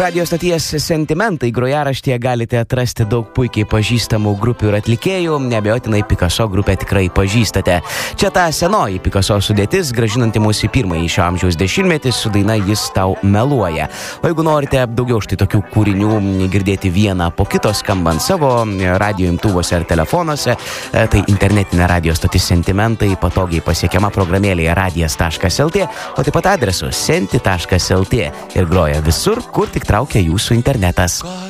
Radio stoties Sentimentai grojaraštyje galite atrasti daug puikiai pažįstamų grupių ir atlikėjų, neabejotinai Picasso grupę tikrai pažįstate. Čia ta senoji Picasso sudėtis, grąžinanti mūsų į pirmąjį šio amžiaus dešimtmetį su daina Jis tau meluoja. O jeigu norite daugiau štai tokių kūrinių girdėti vieną po kito skambant savo radio imtuvuose ar telefonuose, tai internetinė radio stotis Sentimentai patogiai pasiekiama programėlėje radijas.lt, o taip pat adresu senti.lt ir groja visur, kur tik traukia jūsų internetas.